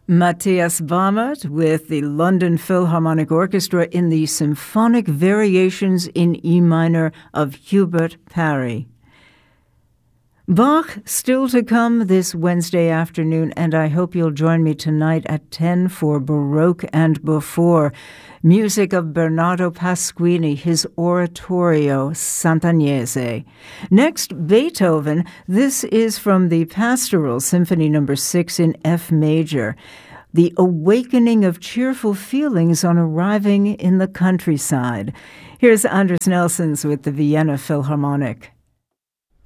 Matthias Bamert with the London Philharmonic Orchestra in the Symphonic Variations in E minor of Hubert Parry. Bach still to come this Wednesday afternoon, and I hope you'll join me tonight at 10 for Baroque and Before. Music of Bernardo Pasquini, his oratorio Sant'Agnese. Next, Beethoven. This is from the Pastoral Symphony No. 6 in F major. The awakening of cheerful feelings on arriving in the countryside. Here's Anders Nelsons with the Vienna Philharmonic.